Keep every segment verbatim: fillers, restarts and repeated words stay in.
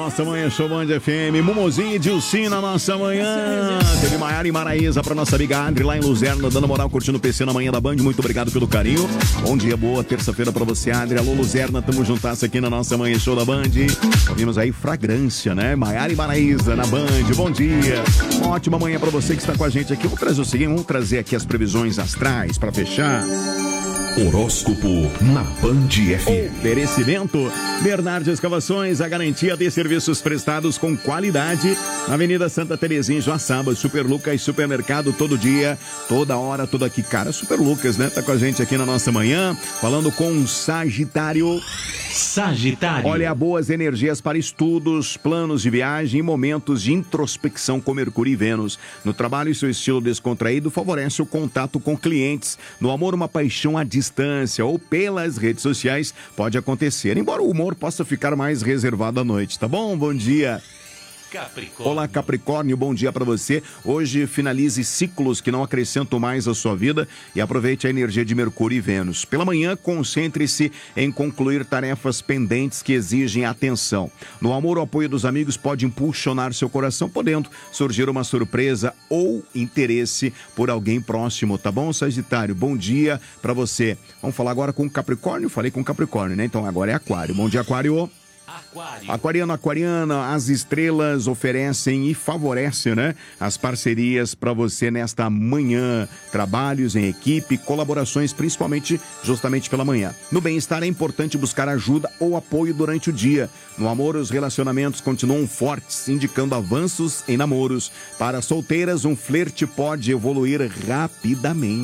nossa manhã, Show Band F M. Mumuzinho e Dilcim na nossa manhã. Teve Maiara e Maraísa pra nossa amiga Adri lá em Luzerna, dando moral, curtindo o P C na manhã da Band. Muito obrigado pelo carinho. Bom dia, boa terça-feira pra você, Adri. Alô, Luzerna, tamo juntas aqui na nossa manhã, Show da Band. Ouvimos aí Fragrância, né? Maiara e Maraísa na Band. Bom dia. Uma ótima manhã pra você que está com a gente aqui. Vamos trazer o seguinte, vamos trazer aqui as previsões astrais pra fechar. Horóscopo na Band F M. Oferecimento Bernardes Escavações, a garantia de serviços prestados com qualidade. Na Avenida Santa Terezinha, Joaçaba, Super Lucas, supermercado todo dia, toda hora, tudo aqui. Cara, Super Lucas, né? Tá com a gente aqui na nossa manhã, falando com Sagitário. Sagitário. Olha, boas energias para estudos, planos de viagem e momentos de introspecção com Mercúrio e Vênus. No trabalho, seu estilo descontraído favorece o contato com clientes. No amor, uma paixão à distância ou pelas redes sociais pode acontecer, embora o humor possa ficar mais reservado à noite, tá bom? Bom dia. Capricórnio. Olá, Capricórnio, bom dia para você. Hoje finalize ciclos que não acrescentam mais à sua vida e aproveite a energia de Mercúrio e Vênus. Pela manhã, concentre-se em concluir tarefas pendentes que exigem atenção. No amor, o apoio dos amigos pode impulsionar seu coração, podendo surgir uma surpresa ou interesse por alguém próximo, tá bom, Sagitário? Bom dia para você. Vamos falar agora com Capricórnio? Falei com Capricórnio, né? Então agora é Aquário. Bom dia, Aquário. Aquário. Aquariano, aquariana, as estrelas oferecem e favorecem, né, as parcerias para você nesta manhã. Trabalhos em equipe, colaborações, principalmente justamente pela manhã. No bem-estar é importante buscar ajuda ou apoio durante o dia. No amor, os relacionamentos continuam fortes, indicando avanços em namoros. Para solteiras, um flerte pode evoluir rapidamente.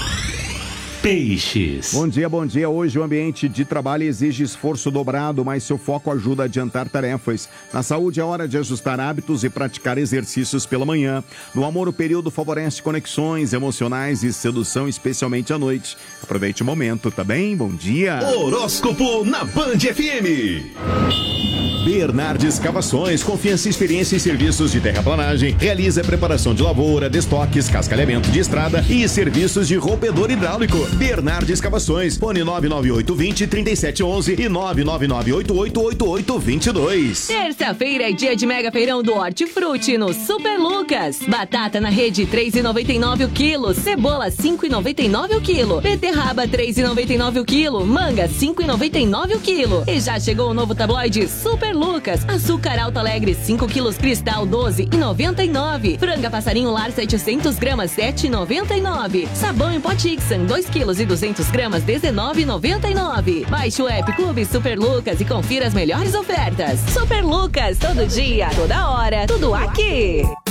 Peixes. Bom dia, bom dia. Hoje o ambiente de trabalho exige esforço dobrado, mas seu foco ajuda a adiantar tarefas. Na saúde é hora de ajustar hábitos e praticar exercícios pela manhã. No amor, o período favorece conexões emocionais e sedução, especialmente à noite. Aproveite o momento, tá bem? Bom dia. Horóscopo na Band F M. Bernardes Escavações, confiança, experiência e serviços de terraplanagem. Realiza a preparação de lavoura, destoques, cascalhamento de estrada e serviços de rompedor hidráulico. Bernardes Escavações, fone nove nove oito dois zero, três sete um um e nove nove nove oito oito oito oito dois dois. Terça-feira é dia de mega feirão do Hortifruti no Super Lucas. Batata na rede três reais e noventa e nove centavos o quilo, cebola cinco reais e noventa e nove centavos o quilo, beterraba três reais e noventa e nove centavos o quilo, manga cinco reais e noventa e nove centavos o quilo. E já chegou o novo tabloide Super Lucas, açúcar Alto Alegre cinco quilos cristal doze reais e noventa e nove centavos, franga passarinho lar setecentas gramas sete reais e noventa e nove centavos, sabão em pó Tixan dois quilos e duzentas gramas dezenove reais e noventa e nove centavos. Baixe o app Clube Super Lucas e confira as melhores ofertas. Super Lucas, todo dia, toda hora, tudo aqui.